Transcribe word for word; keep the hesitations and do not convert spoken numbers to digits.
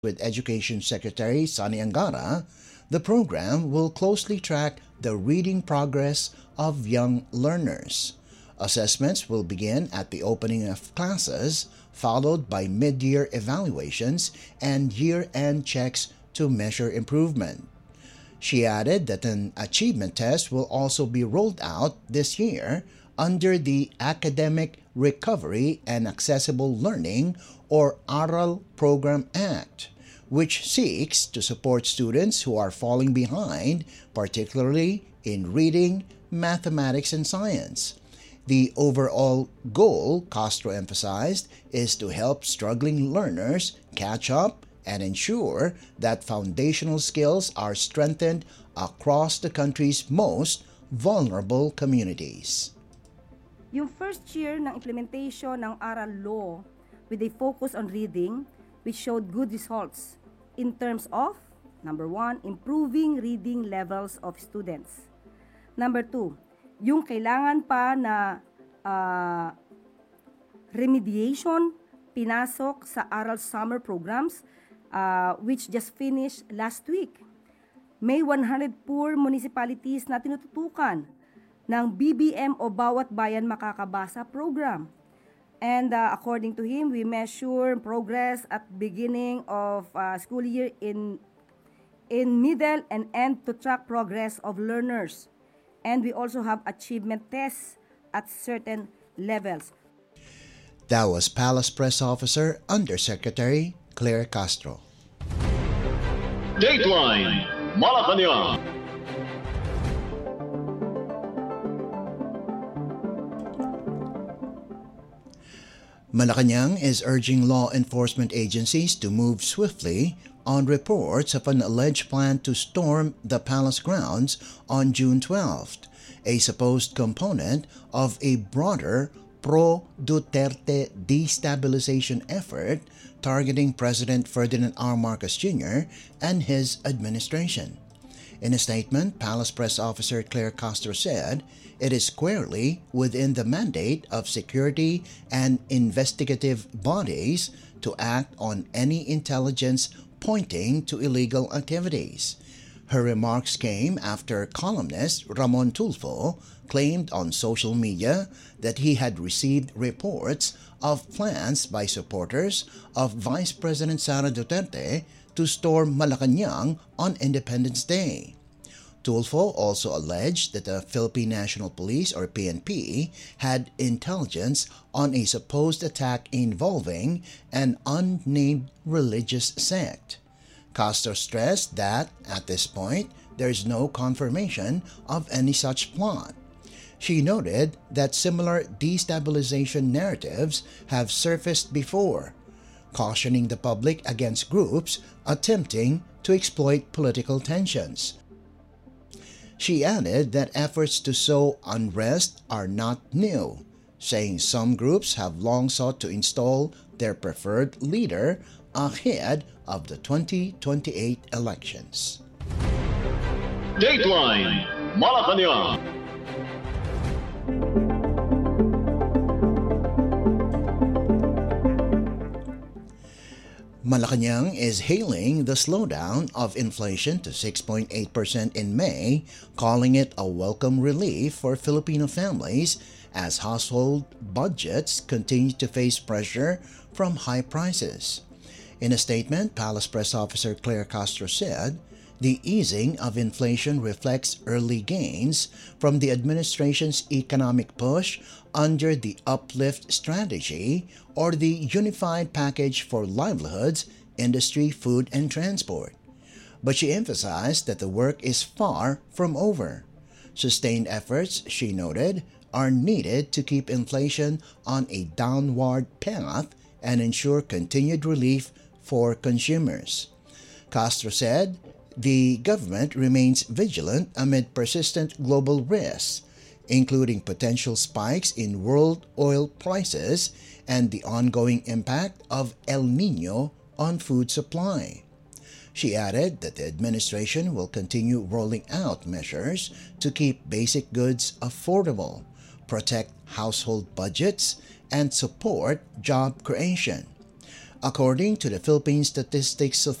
with Education Secretary Sani Angara, the program will closely track the reading progress of young learners. Assessments will begin at the opening of classes, followed by mid-year evaluations and year-end checks to measure improvement. She added that an achievement test will also be rolled out this year under the Academic Recovery and Accessible Learning or ARAL Program Act, which seeks to support students who are falling behind, particularly in reading, mathematics, and science. The overall goal, Castro emphasized, is to help struggling learners catch up and ensure that foundational skills are strengthened across the country's most vulnerable communities. Yung first year ng implementation ng ARAL law with a focus on reading, which showed good results in terms of, number one, improving reading levels of students. Number two, yung kailangan pa na uh, remediation pinasok sa ARAL summer programs, uh, which just finished last week. May one hundred poor municipalities na tinututukan ng B B M o Bawat Bayan Makakabasa program. And uh, according to him, we measure progress at beginning of uh, school year in in middle and end to track progress of learners. And we also have achievement tests at certain levels. That was Palace Press Officer Undersecretary Claire Castro. Dateline Malacanang. Malacanang is urging law enforcement agencies to move swiftly on reports of an alleged plan to storm the palace grounds on June twelfth, a supposed component of a broader pro-Duterte destabilization effort targeting President Ferdinand R. Marcos Junior and his administration. In a statement, Palace Press Officer Claire Castro said it is squarely within the mandate of security and investigative bodies to act on any intelligence pointing to illegal activities. Her remarks came after columnist Ramon Tulfo claimed on social media that he had received reports of plans by supporters of Vice President Sara Duterte to storm Malacanang on Independence Day. Tulfo also alleged that the Philippine National Police or P N P had intelligence on a supposed attack involving an unnamed religious sect. Castro stressed that, at this point, there is no confirmation of any such plot. She noted that similar destabilization narratives have surfaced before, cautioning the public against groups attempting to exploit political tensions. She added that efforts to sow unrest are not new, saying some groups have long sought to install their preferred leader ahead of the twenty twenty-eight elections. Dateline Malacanang. Malacanang is hailing the slowdown of inflation to six point eight percent in May, calling it a welcome relief for Filipino families as household budgets continue to face pressure from high prices. In a statement, Palace Press Officer Claire Castro said, the easing of inflation reflects early gains from the administration's economic push under the Uplift Strategy or the Unified Package for Livelihoods, Industry, Food, and Transport. But she emphasized that the work is far from over. Sustained efforts, she noted, are needed to keep inflation on a downward path and ensure continued relief for consumers. Castro said, the government remains vigilant amid persistent global risks, including potential spikes in world oil prices and the ongoing impact of El Niño on food supply. She added that the administration will continue rolling out measures to keep basic goods affordable, protect household budgets, and support job creation. According to the Philippine Statistics